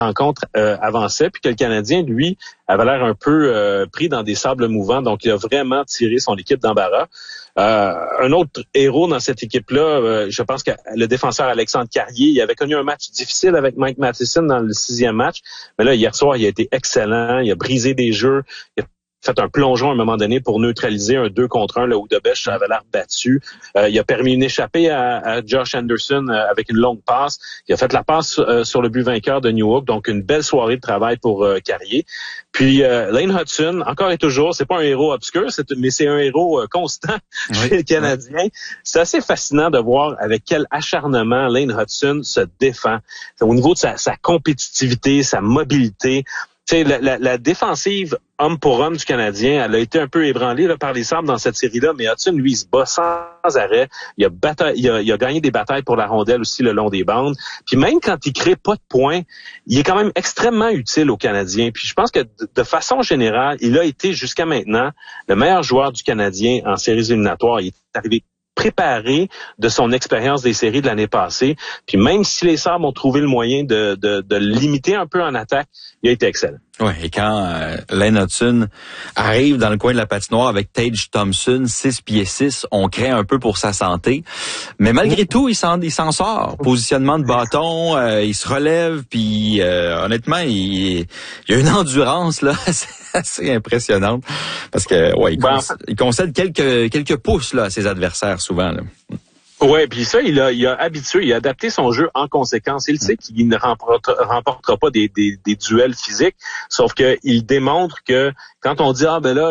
rencontre avançait, puis que le Canadien, lui, avait l'air un peu pris dans des sables mouvants, donc il a vraiment tiré son équipe d'embarras. Un autre héros dans cette équipe-là, je pense que le défenseur Alexandre Carrier, il avait connu un match difficile avec Mike Matheson dans le 6e match, mais là, hier soir, il a été excellent, il a brisé des jeux, il a fait un plongeon à un moment donné pour neutraliser un 2 contre 1, là où Debèche avait l'air battu. Il a permis une échappée à Josh Anderson avec une longue passe. Il a fait la passe sur le but vainqueur de Newhook, donc une belle soirée de travail pour Carrier. Puis Lane Hutson, encore et toujours, c'est pas un héros obscur, mais c'est un héros constant chez le Canadien. C'est assez fascinant de voir avec quel acharnement Lane Hutson se défend. Au niveau de sa compétitivité, sa mobilité. Tu sais, la défensive homme pour homme du Canadien, elle a été un peu ébranlée là, par les Sabres dans cette série-là, mais Hudson, lui, il se bat sans arrêt. Il a gagné des batailles pour la rondelle aussi le long des bandes. Puis même quand il crée pas de points, il est quand même extrêmement utile aux Canadiens. Puis je pense que de façon générale, il a été jusqu'à maintenant le meilleur joueur du Canadien en séries éliminatoires. Il est arrivé préparé de son expérience des séries de l'année passée. Puis même si les Sabres ont trouvé le moyen de le limiter un peu en attaque, il a été excellent. Oui, et quand Lane Hutson arrive dans le coin de la patinoire avec Tage Thompson, 6 pieds 6, on craint un peu pour sa santé. Mais malgré tout, il s'en sort. Positionnement de bâton, il se relève, puis honnêtement, il y a une endurance là assez impressionnante. Parce que il concède quelques pouces là à ses adversaires souvent. Là. Ouais, puis ça, il a adapté son jeu en conséquence. Il sait qu'il ne remportera pas des duels physiques, sauf que il démontre que quand on dit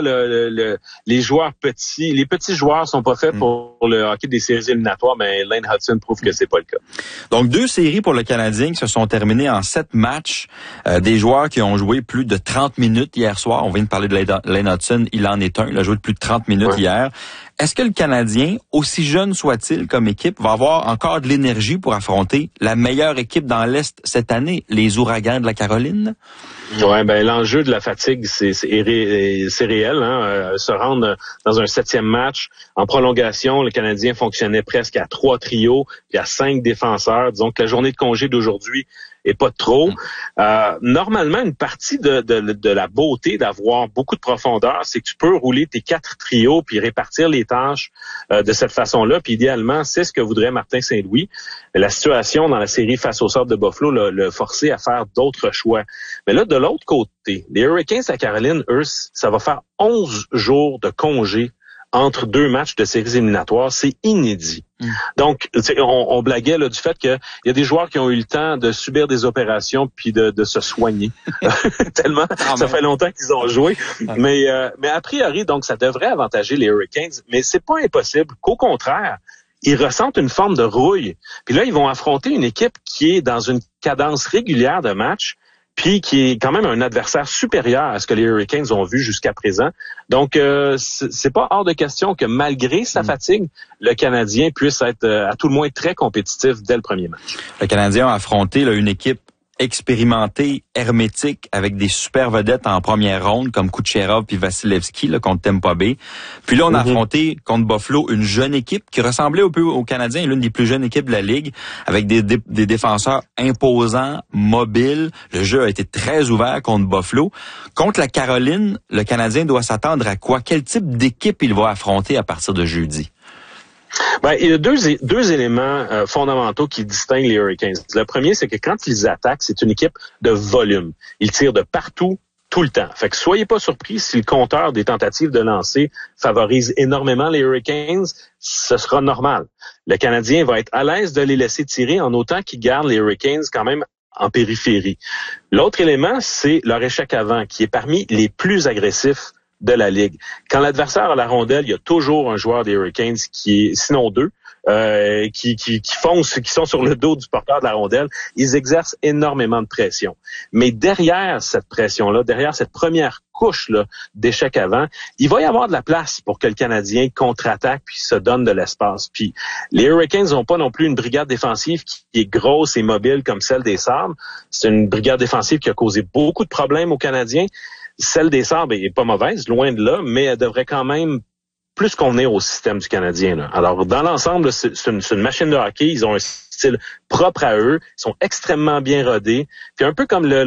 les joueurs petits, les petits joueurs sont pas faits pour le hockey des séries éliminatoires, mais Lane Hutson prouve que c'est pas le cas. Donc 2 séries pour le Canadien qui se sont terminées en 7 matchs, des joueurs qui ont joué plus de 30 minutes hier soir. On vient de parler de Lane Hutson, il en est un, il a joué de plus de 30 minutes hier. Est-ce que le Canadien, aussi jeune soit-il comme équipe, va avoir encore de l'énergie pour affronter la meilleure équipe dans l'Est cette année, les Ouragans de la Caroline? Ouais, ben l'enjeu de la fatigue, c'est réel. Hein? Se rendre dans un 7e match en prolongation, le Canadien fonctionnait presque à 3 trios puis à 5 défenseurs. Disons que la journée de congé d'aujourd'hui est pas trop. Normalement, une partie de la beauté d'avoir beaucoup de profondeur, c'est que tu peux rouler tes 4 trios puis répartir les tâches de cette façon-là. Puis idéalement, c'est ce que voudrait Martin Saint-Louis. La situation dans la série face aux Sabres de Buffalo l'a forcé à faire d'autres choix. Mais là, de l'autre côté, les Hurricanes à Caroline, eux, ça va faire 11 jours de congé entre 2 matchs de séries éliminatoires. C'est inédit. Donc, on blaguait là, du fait qu'il y a des joueurs qui ont eu le temps de subir des opérations puis de se soigner. Tellement, ça fait longtemps qu'ils ont joué. Mais a priori, donc, ça devrait avantager les Hurricanes. Mais c'est pas impossible qu'au contraire, ils ressentent une forme de rouille. Puis là, ils vont affronter une équipe qui est dans une cadence régulière de match, puis qui est quand même un adversaire supérieur à ce que les Hurricanes ont vu jusqu'à présent. Donc, c'est pas hors de question que malgré sa fatigue, le Canadien puisse être à tout le moins très compétitif dès le premier match. Le Canadien a affronté là, une équipe expérimentée, hermétique, avec des super vedettes en première ronde, comme Kucherov puis Vasilevski là, contre Tampa Bay. Puis là, on a affronté contre Buffalo une jeune équipe qui ressemblait un peu aux Canadiens, l'une des plus jeunes équipes de la Ligue, avec des défenseurs imposants, mobiles. Le jeu a été très ouvert contre Buffalo. Contre la Caroline, le Canadien doit s'attendre à quoi? Quel type d'équipe il va affronter à partir de jeudi? Ben, il y a deux éléments fondamentaux qui distinguent les Hurricanes. Le premier, c'est que quand ils attaquent, c'est une équipe de volume. Ils tirent de partout, tout le temps. Fait que soyez pas surpris si le compteur des tentatives de lancer favorise énormément les Hurricanes, ce sera normal. Le Canadien va être à l'aise de les laisser tirer en autant qu'ils gardent les Hurricanes quand même en périphérie. L'autre élément, c'est leur échec avant, qui est parmi les plus agressifs de la Ligue. Quand l'adversaire a la rondelle, il y a toujours un joueur des Hurricanes qui est, sinon 2, qui foncent, qui sont sur le dos du porteur de la rondelle. Ils exercent énormément de pression. Mais derrière cette pression-là, derrière cette première couche-là d'échec avant, il va y avoir de la place pour que le Canadien contre-attaque puis se donne de l'espace. Puis les Hurricanes n'ont pas non plus une brigade défensive qui est grosse et mobile comme celle des Sabres. C'est une brigade défensive qui a causé beaucoup de problèmes aux Canadiens. Celle des Sabres est pas mauvaise, loin de là, mais elle devrait quand même plus convenir au système du Canadien. Là. Alors, dans l'ensemble, c'est une machine de hockey. Ils ont un style propre à eux. Ils sont extrêmement bien rodés. Puis un peu comme